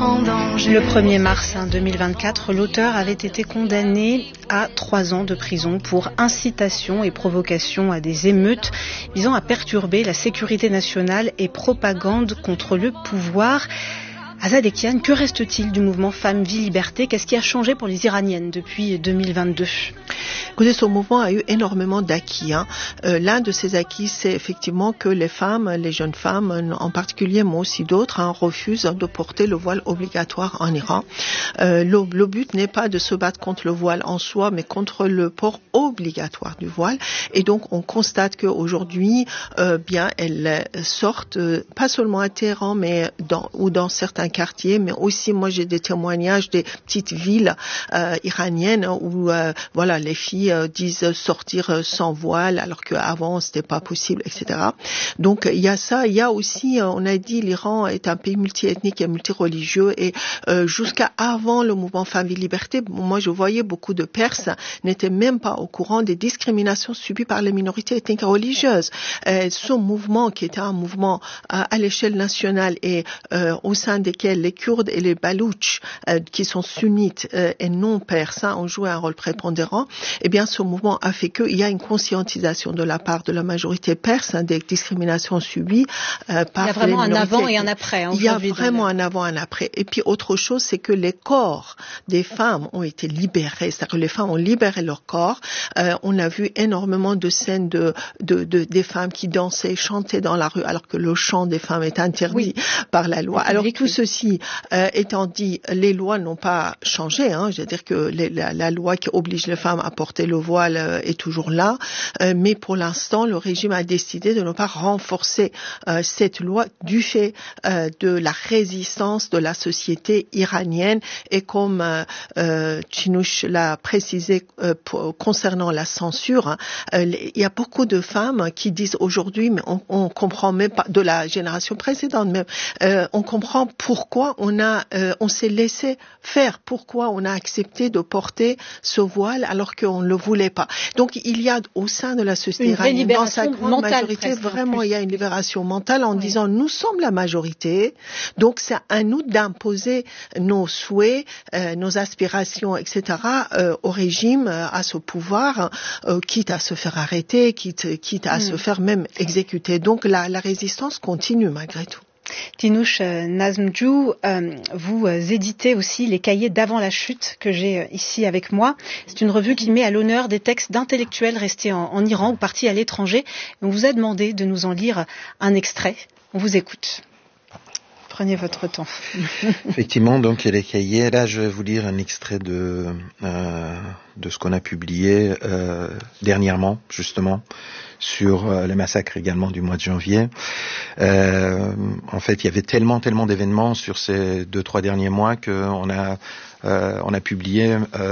Le 1er mars 2024, l'auteur avait été condamné à 3 ans de prison pour incitation et provocation à des émeutes visant à perturber la sécurité nationale et propagande contre le pouvoir. Azad Ekian, que reste-t-il du mouvement Femmes, Vie, Liberté ? Qu'est-ce qui a changé pour les Iraniennes depuis 2022 ? Écoutez, ce mouvement a eu énormément d'acquis. L'un de ces acquis, c'est effectivement que les femmes, les jeunes femmes, en particulier, mais aussi d'autres, refusent de porter le voile obligatoire en Iran. Le but n'est pas de se battre contre le voile en soi, mais contre le port obligatoire du voile. Et donc, on constate qu'aujourd'hui, elles sortent, pas seulement à Téhéran, mais dans certains quartiers, mais aussi, moi, j'ai des témoignages des petites villes iraniennes où, les filles disent sortir sans voile, alors qu'avant, c'était pas possible, etc. Donc, il y a ça. Il y a aussi, on a dit, l'Iran est un pays multiethnique et multireligieux, et jusqu'à avant le mouvement Femmes et Liberté, moi, je voyais beaucoup de Perses n'étaient même pas au courant des discriminations subies par les minorités ethniques et religieuses. Ce mouvement, qui était un mouvement à l'échelle nationale et au sein desquels les Kurdes et les Baloutches, qui sont sunnites et non perses, ont joué un rôle prépondérant, eh bien, ce mouvement a fait qu'il y a une conscientisation de la part de la majorité perse des discriminations subies par les minorités. Il y a vraiment un avant et un après. Il y a vraiment un avant et un après. Et puis, autre chose, c'est que les corps des femmes ont été libérés. C'est-à-dire que les femmes ont libéré leur corps. On a vu énormément de scènes des femmes qui dansaient, chantaient dans la rue, alors que le chant des femmes est interdit par la loi. Alors, tout ceci étant dit, les lois n'ont pas changé. C'est-à-dire que la loi qui oblige les femmes à porter le voile est toujours là. Mais pour l'instant, le régime a décidé de ne pas renforcer cette loi du fait de la résistance de la société iranienne. Et comme Chinouche l'a précisé concernant la censure, il y a beaucoup de femmes qui disent aujourd'hui, mais on comprend même pas, de la génération précédente même, on comprend pourquoi on s'est laissé faire, pourquoi on a accepté de porter ce voile alors qu'on ne le voulait pas. Donc il y a au sein de la société iranienne, dans sa grande majorité, vraiment il y a une libération mentale en disant nous sommes la majorité, donc c'est à nous d'imposer nos souhaits, nos aspirations, etc. Au régime, à ce pouvoir, quitte à se faire arrêter, quitte à se faire même exécuter. Donc la résistance continue malgré tout. Tinouche Nazmdjou, vous éditez aussi les cahiers d'avant la chute que j'ai ici avec moi. C'est une revue qui met à l'honneur des textes d'intellectuels restés en Iran ou partis à l'étranger. On vous a demandé de nous en lire un extrait. On vous écoute. Prenez votre temps. Effectivement, donc il y a les cahiers. Là, je vais vous lire un extrait de ce qu'on a publié dernièrement, justement, sur les massacres également du mois de janvier. En fait, il y avait tellement d'événements sur ces 2-3 derniers mois qu'on a publié